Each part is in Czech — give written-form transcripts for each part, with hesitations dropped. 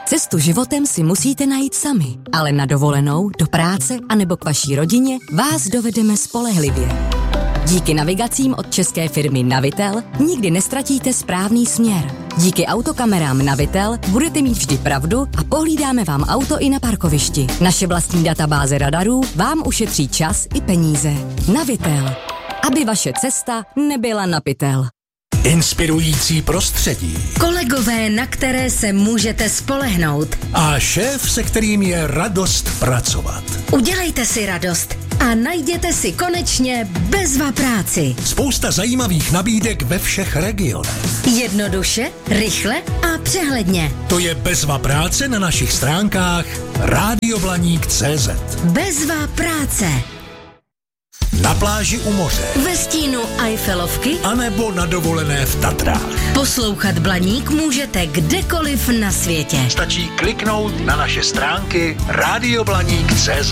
Cestu životem si musíte najít sami, ale na dovolenou, do práce anebo k vaší rodině vás dovedeme spolehlivě. Díky navigacím od české firmy Navitel nikdy nestratíte správný směr. Díky autokamerám Navitel budete mít vždy pravdu a pohlídáme vám auto i na parkovišti. Naše vlastní databáze radarů vám ušetří čas i peníze. Navitel. Aby vaše cesta nebyla na pytel. Inspirující prostředí. Kolegové, na které se můžete spolehnout. A šéf, se kterým je radost pracovat. Udělejte si radost a najděte si konečně Bezva práci. Spousta zajímavých nabídek ve všech regionech. Jednoduše, rychle a přehledně. To je Bezva práce na našich stránkách radioblaník.cz. Bezva práce. Na pláži u moře. Ve stínu Eiffelovky. A nebo na dovolené v Tatrách. Poslouchat Blaník můžete kdekoliv na světě. Stačí kliknout na naše stránky radioblaník.cz.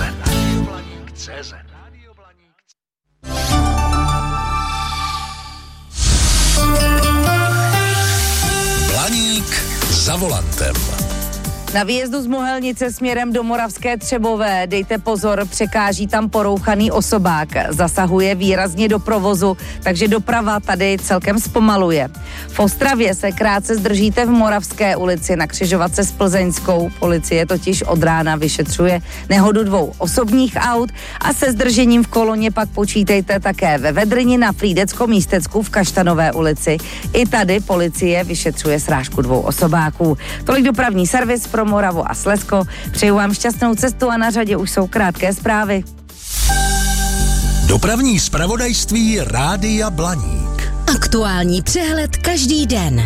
Blaník za volantem. Na výjezdu z Mohelnice směrem do Moravské Třebové, dejte pozor, překáží tam porouchaný osobák. Zasahuje výrazně do provozu, takže doprava tady celkem zpomaluje. V Ostravě se krátce zdržíte v Moravské ulici na křižovatce s Plzeňskou. Policie totiž od rána vyšetřuje nehodu 2 osobních aut a se zdržením v koloně pak počítejte také ve Vedrni na Frýdecko-Místecku v Kaštanové ulici. I tady policie vyšetřuje srážku 2 osobáků. Tolik dopravní servis pro Moravu a Slezsko. Přeju vám šťastnou cestu a na řadě už jsou krátké zprávy. Dopravní zpravodajství Rádia Blaník. Aktuální přehled každý den.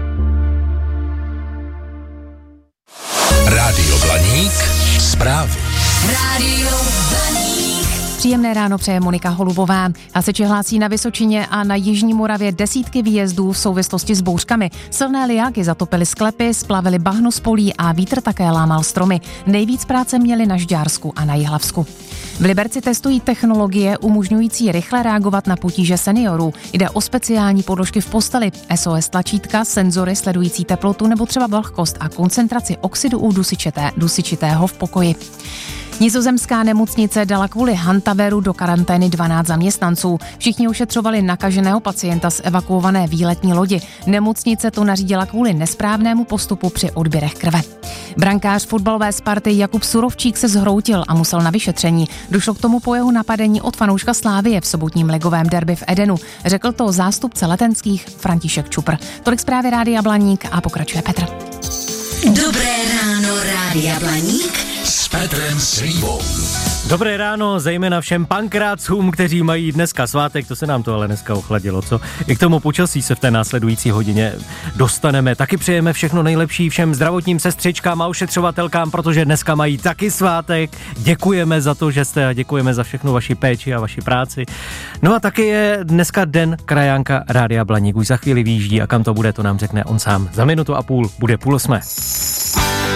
Rádio Blaník. Zprávy. Rádio Blaník. Příjemné ráno přeje Monika Holubová. Hasiči hlásí na Vysočině a na jižní Moravě desítky výjezdů v souvislosti s bouřkami. Silné lijáky zatopily sklepy, splavily bahno z polí a vítr také lámal stromy. Nejvíc práce měli na Žďársku a na Jihlavsku. V Liberci testují technologie umožňující rychle reagovat na potíže seniorů. Jde o speciální podložky v posteli, SOS tlačítka, senzory sledující teplotu nebo třeba vlhkost a koncentraci oxidu dusičitého v pokoji. Nizozemská nemocnice dala kvůli hantaveru do karantény 12 zaměstnanců. Všichni ošetřovali nakaženého pacienta z evakuované výletní lodi. Nemocnice to nařídila kvůli nesprávnému postupu při odběrech krve. Brankář fotbalové Sparty Jakub Surovčík se zhroutil a musel na vyšetření. Došlo k tomu po jeho napadení od fanouška Slávie v sobotním ligovém derby v Edenu. Řekl to zástupce letenských František Čupr. Tolik zprávy Rádia Blaník a pokračuje Petr. Dobré ráno, Rádia Blaník. S Petrem Slívou. Dobré ráno, zejména všem pankrácům, kteří mají dneska svátek, to se nám to ale dneska ochladilo, co? I k tomu počasí se v té následující hodině dostaneme. Taky přejeme všechno nejlepší všem zdravotním sestřičkám a ošetřovatelkám, protože dneska mají taky svátek. Děkujeme za to, že jste a děkujeme za všechnu vaši péči a vaši práci. No a taky je dneska den krajánka Rádia Blaník. Už za chvíli vyjíždí a kam to bude, to nám řekne on sám. Za 1,5 minuty bude 7:30.